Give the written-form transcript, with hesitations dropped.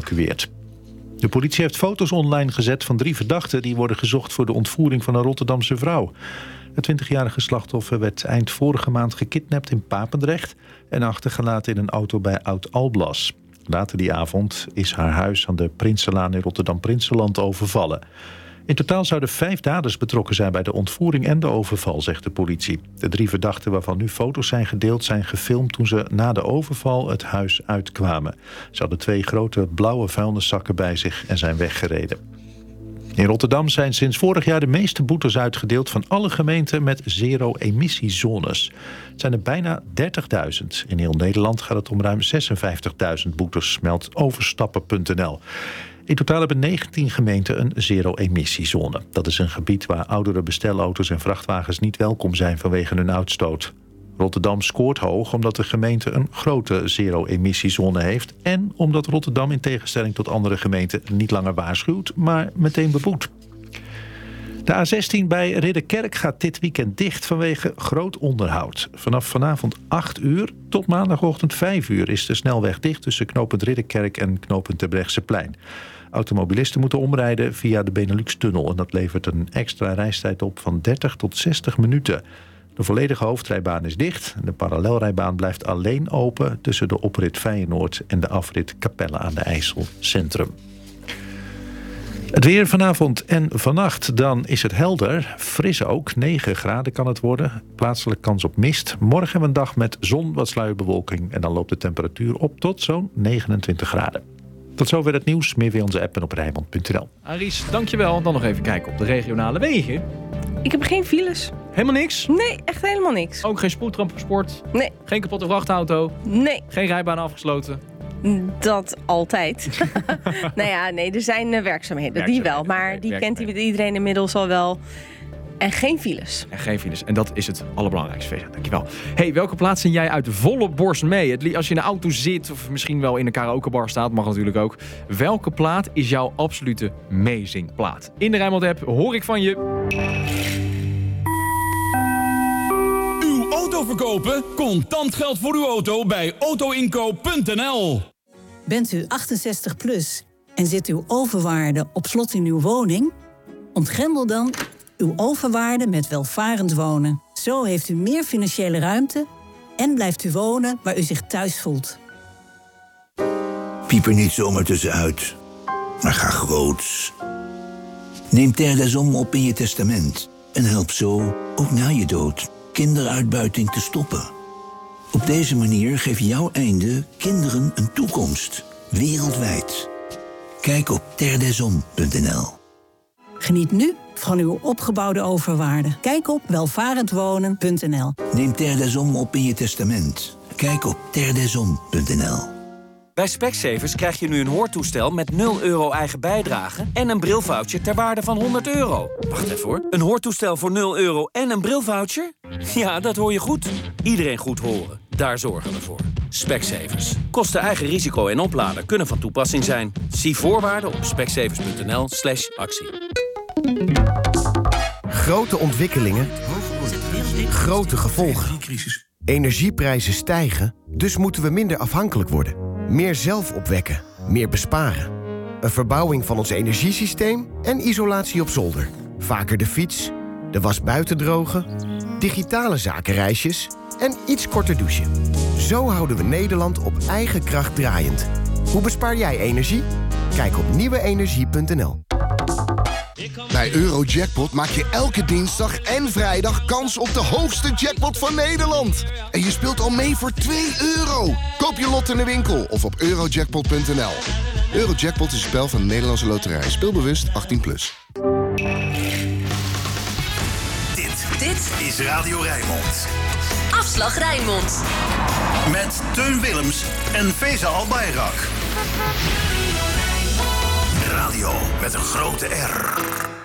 geëvacueerd. De politie heeft foto's online gezet van 3 verdachten die worden gezocht voor de ontvoering van een Rotterdamse vrouw. Het 20-jarige slachtoffer werd eind vorige maand gekidnapt in Papendrecht en achtergelaten in een auto bij Oud-Alblas. Later die avond is haar huis aan de Prinsenlaan in Rotterdam-Prinsenland overvallen. In totaal zouden 5 daders betrokken zijn bij de ontvoering en de overval, zegt de politie. De 3 verdachten waarvan nu foto's zijn gedeeld zijn gefilmd toen ze na de overval het huis uitkwamen. Ze hadden 2 grote blauwe vuilniszakken bij zich en zijn weggereden. In Rotterdam zijn sinds vorig jaar de meeste boetes uitgedeeld van alle gemeenten met zero-emissiezones. Het zijn er bijna 30.000. In heel Nederland gaat het om ruim 56.000 boetes, meldt overstappen.nl. In totaal hebben 19 gemeenten een zero-emissiezone. Dat is een gebied waar oudere bestelauto's en vrachtwagens niet welkom zijn vanwege hun uitstoot. Rotterdam scoort hoog omdat de gemeente een grote zero-emissiezone heeft en omdat Rotterdam in tegenstelling tot andere gemeenten niet langer waarschuwt, maar meteen beboet. De A16 bij Ridderkerk gaat dit weekend dicht vanwege groot onderhoud. Vanaf vanavond 8 uur tot maandagochtend 5 uur is de snelweg dicht tussen knooppunt Ridderkerk en knooppunt Terbrechtseplein. Automobilisten moeten omrijden via de Benelux-tunnel en dat levert een extra reistijd op van 30 tot 60 minuten. De volledige hoofdrijbaan is dicht. De parallelrijbaan blijft alleen open tussen de oprit Feyenoord en de afrit Capelle aan de IJssel Centrum. Het weer vanavond en vannacht, dan is het helder. Fris ook, 9 graden kan het worden. Plaatselijk kans op mist. Morgen hebben we een dag met zon, wat sluierbewolking. En dan loopt de temperatuur op tot zo'n 29 graden. Tot zover het nieuws. Meer via onze app en op Rijnmond.nl. Aries, dankjewel. Dan nog even kijken op de regionale wegen. Ik heb geen files. Helemaal niks? Nee, echt helemaal niks. Ook geen spoedtransport? Nee. Geen kapotte vrachtauto? Nee. Geen rijbaan afgesloten? Dat altijd. Nee, er zijn werkzaamheden, die wel. Maar die kent iedereen inmiddels al wel. En geen files. En dat is het allerbelangrijkste. Dankjewel. Hey, welke plaats zing jij uit de volle borst mee? Als je in de auto zit of misschien wel in een karaokebar staat, mag natuurlijk ook. Welke plaat is jouw absolute meezingplaat? In de Rijnmond-app hoor ik van je. Uw auto verkopen? Contant geld voor uw auto bij autoinkoop.nl. Bent u 68 plus en zit uw overwaarde op slot in uw woning? Ontgrendel dan uw overwaarde met welvarend wonen. Zo heeft u meer financiële ruimte en blijft u wonen waar u zich thuis voelt. Piep er niet zomaar tussenuit, maar ga groots. Neem Terre des Hommes op in je testament en help zo, ook na je dood, kinderuitbuiting te stoppen. Op deze manier geef jouw einde kinderen een toekomst, wereldwijd. Kijk op terredeshommes.nl. Geniet nu van uw opgebouwde overwaarde. Kijk op welvarendwonen.nl. Neem Terre des Hommes op in je testament. Kijk op terredeshommes.nl. Bij Specsavers krijg je nu een hoortoestel met 0 euro eigen bijdrage en een brilvoucher ter waarde van €100. Wacht even hoor. Een hoortoestel voor 0 euro en een brilvoucher? Ja, dat hoor je goed. Iedereen goed horen. Daar zorgen we voor. Specsavers. Kosten eigen risico en oplader kunnen van toepassing zijn. Zie voorwaarden op specsavers.nl/actie. Grote ontwikkelingen, grote gevolgen. Energieprijzen stijgen, dus moeten we minder afhankelijk worden. Meer zelf opwekken, meer besparen. Een verbouwing van ons energiesysteem en isolatie op zolder. Vaker de fiets, de was buiten drogen, digitale zakenreisjes en iets korter douchen. Zo houden we Nederland op eigen kracht draaiend. Hoe bespaar jij energie? Kijk op nieuweenergie.nl. Bij Eurojackpot maak je elke dinsdag en vrijdag kans op de hoogste jackpot van Nederland. En je speelt al mee voor €2. Koop je lot in de winkel of op eurojackpot.nl. Eurojackpot is een spel van de Nederlandse Loterij. Speelbewust 18+. Dit is Radio Rijnmond. Afslag Rijnmond. Met Teun Willems en Feza Albayrak. Radio met een grote R.